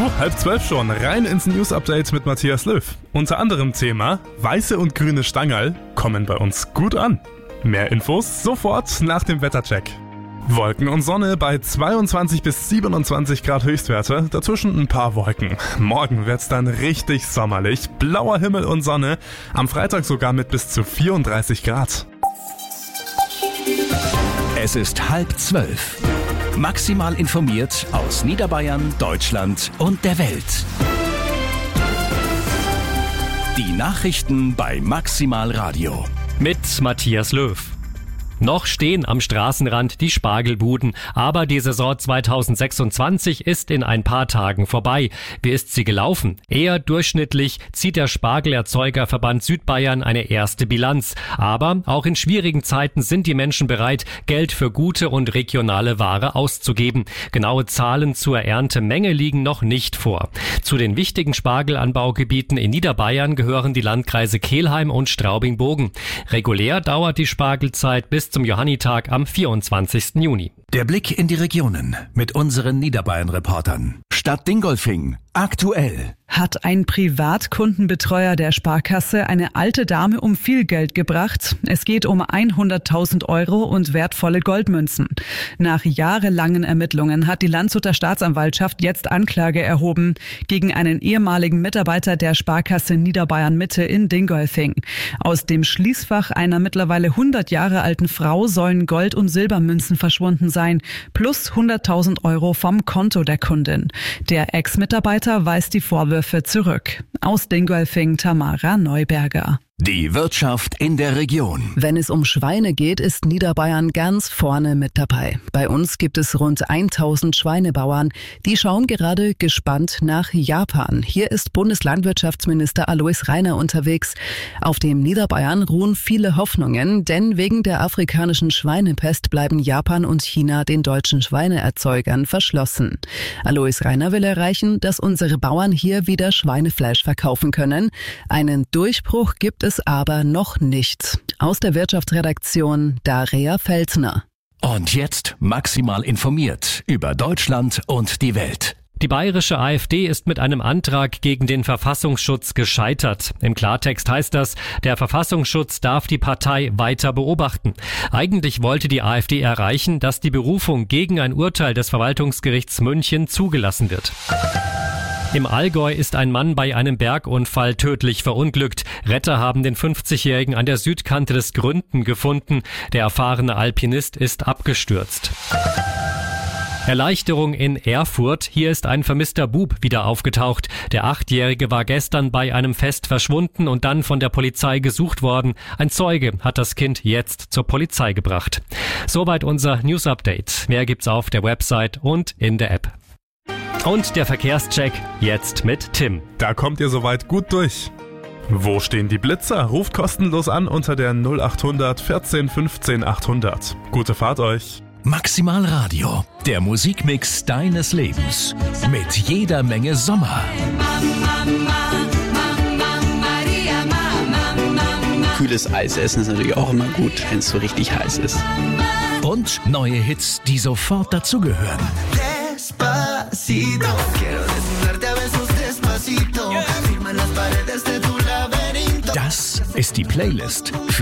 11:30 schon, rein ins News-Update mit Matthias Löw. Unter anderem Thema, weiße und grüne Stangerl kommen bei uns gut an. Mehr Infos sofort nach dem Wettercheck. Wolken und Sonne bei 22 bis 27 Grad Höchstwerte, dazwischen ein paar Wolken. Morgen wird's dann richtig sommerlich, blauer Himmel und Sonne, am Freitag sogar mit bis zu 34 Grad. Es ist 11:30. Maximal informiert aus Niederbayern, Deutschland und der Welt. Die Nachrichten bei Maximal Radio. Mit Matthias Löw. Noch stehen am Straßenrand die Spargelbuden, aber die Saison 2026 ist in ein paar Tagen vorbei. Wie ist sie gelaufen? Eher durchschnittlich zieht der Spargelerzeugerverband Südbayern eine erste Bilanz. Aber auch in schwierigen Zeiten sind die Menschen bereit, Geld für gute und regionale Ware auszugeben. Genaue Zahlen zur Erntemenge liegen noch nicht vor. Zu den wichtigen Spargelanbaugebieten in Niederbayern gehören die Landkreise Kelheim und Straubing-Bogen. Regulär dauert die Spargelzeit bis zum Johannitag am 24. Juni. Der Blick in die Regionen mit unseren Niederbayern-Reportern. Stadt Dingolfing. Aktuell. Hat ein Privatkundenbetreuer der Sparkasse eine alte Dame um viel Geld gebracht. Es geht um 100.000 Euro und wertvolle Goldmünzen. Nach jahrelangen Ermittlungen hat die Landshuter Staatsanwaltschaft jetzt Anklage erhoben gegen einen ehemaligen Mitarbeiter der Sparkasse Niederbayern Mitte in Dingolfing. Aus dem Schließfach einer mittlerweile 100 Jahre alten Frau sollen Gold- und Silbermünzen verschwunden sein, plus 100.000 Euro vom Konto der Kundin. Der Ex-Mitarbeiter weist die Vorwürfe zurück. Aus Dingolfing Tamara Neuberger. Die Wirtschaft in der Region. Wenn es um Schweine geht, ist Niederbayern ganz vorne mit dabei. Bei uns gibt es rund 1000 Schweinebauern. Die schauen gerade gespannt nach Japan. Hier ist Bundeslandwirtschaftsminister Alois Rainer unterwegs. Auf dem Niederbayern ruhen viele Hoffnungen, denn wegen der afrikanischen Schweinepest bleiben Japan und China den deutschen Schweineerzeugern verschlossen. Alois Rainer will erreichen, dass unsere Bauern hier wieder Schweinefleisch verkaufen können. Einen Durchbruch gibt es aber noch nicht. Aus der Wirtschaftsredaktion Daria Felsner. Und jetzt maximal informiert über Deutschland und die Welt. Die bayerische AfD ist mit einem Antrag gegen den Verfassungsschutz gescheitert. Im Klartext heißt das, der Verfassungsschutz darf die Partei weiter beobachten. Eigentlich wollte die AfD erreichen, dass die Berufung gegen ein Urteil des Verwaltungsgerichts München zugelassen wird. Im Allgäu ist ein Mann bei einem Bergunfall tödlich verunglückt. Retter haben den 50-Jährigen an der Südkante des Gründen gefunden. Der erfahrene Alpinist ist abgestürzt. Erleichterung in Erfurt. Hier ist ein vermisster Bub wieder aufgetaucht. Der 8-Jährige war gestern bei einem Fest verschwunden und dann von der Polizei gesucht worden. Ein Zeuge hat das Kind jetzt zur Polizei gebracht. Soweit unser News-Update. Mehr gibt's auf der Website und in der App. Und der Verkehrscheck jetzt mit Tim. Da kommt ihr soweit gut durch. Wo stehen die Blitzer? Ruft kostenlos an unter der 0800 14 15 800. Gute Fahrt euch. Maximal Radio, der Musikmix deines Lebens. Mit jeder Menge Sommer. Kühles Eis essen ist natürlich auch immer gut, wenn es so richtig heiß ist. Und neue Hits, die sofort dazugehören. Despacito, quiero desnudarte a besos despacito, firma en las paredes de tu laberinto. Das ist die Playlist für